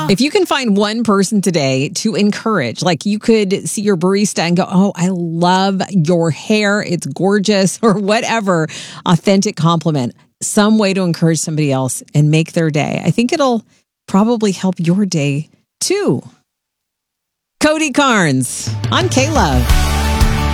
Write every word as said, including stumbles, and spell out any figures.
If you can find one person today to encourage, like you could see your barista and go, oh, I love your hair. It's gorgeous, or whatever, authentic compliment, some way to encourage somebody else and make their day. I think it'll probably help your day too. Cody Carnes on K-Love.